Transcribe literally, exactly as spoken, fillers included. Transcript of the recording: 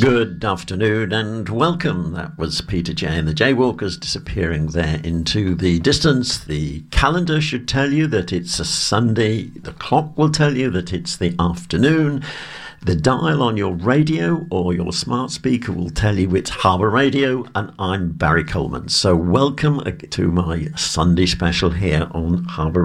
Good afternoon and welcome. That was Peter J and the Jaywalkers disappearing there into the distance. The calendar should tell you that it's a Sunday. The clock will tell you that it's the afternoon. The dial on your radio or your smart speaker will tell you it's Harbour Radio, and I'm Barry Coleman. So welcome to my Sunday special here on Harbour